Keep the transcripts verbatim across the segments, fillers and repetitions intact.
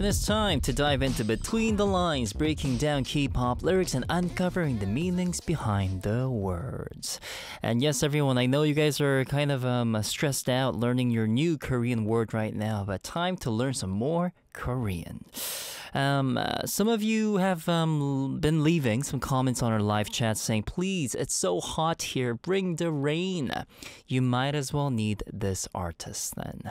And it's time to dive into Between the Lines, breaking down K-pop lyrics and uncovering the meanings behind the words. And yes, everyone, I know you guys are kind of um, stressed out learning your new Korean word right now, but time to learn some more Korean. Um, uh, some of you have um, been leaving some comments on our live chat saying, please, it's so hot here, bring the rain. You might as well need this artist then.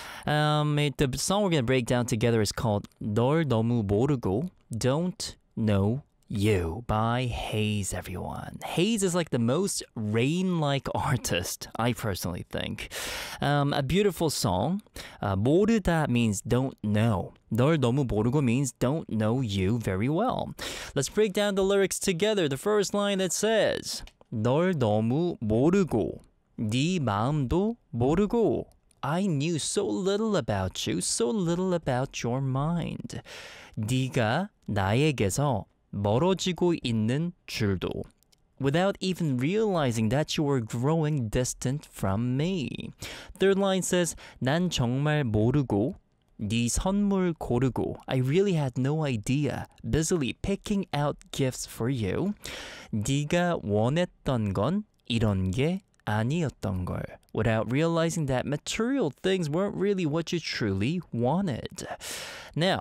Um, it, the song we're going to break down together is called 널 너무 모르고 Don't Know You by Haze, everyone. Haze is like the most rain-like artist, I personally think. Um, a beautiful song. Uh, 모르다 means don't know. 널 너무 모르고 means don't know you very well. Let's break down the lyrics together. The first line that says 널 너무 모르고 네 마음도 모르고 I knew so little about you, so little about your mind. 네가 나에게서 멀어지고 있는 줄도. Without even realizing that you were growing distant from me. Third line says, 난 정말 모르고 네 선물 고르고. I really had no idea. Busily picking out gifts for you. 네가 원했던 건 이런 게 아니었던 걸. Without realizing that material things weren't really what you truly wanted. Now,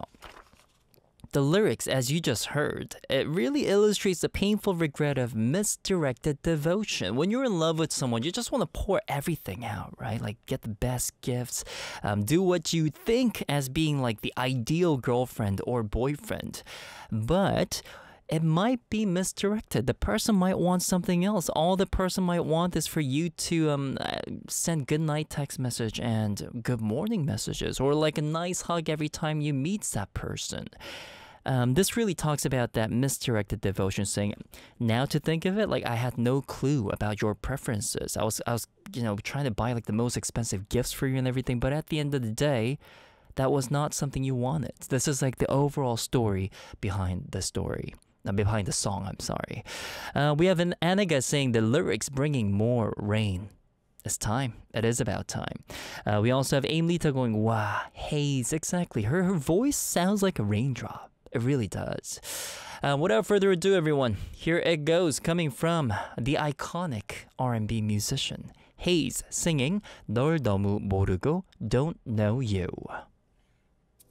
the lyrics, as you just heard, it really illustrates the painful regret of misdirected devotion. When you're in love with someone, you just want to pour everything out, right? Like get the best gifts, um, do what you think as being like the ideal girlfriend or boyfriend. But it might be misdirected. The person might want something else. All the person might want is for you to um, send good night text message and good morning messages, or like a nice hug every time you meet that person. Um, this really talks about that misdirected devotion, saying, now to think of it, like I had no clue about your preferences. I was, I was, you know, trying to buy like the most expensive gifts for you and everything, but at the end of the day, that was not something you wanted. This is like the overall story behind the story. Behind the song, I'm sorry. Uh, we have an Anaga saying the lyrics bringing more rain. It's time. It is about time. Uh, we also have Aimlita going, wow, Haze, exactly. Her, her voice sounds like a raindrop. It really does. Uh, without further ado, everyone, here it goes, coming from the iconic R and B musician, Haze, singing 널 너무 모르고 Don't Know You.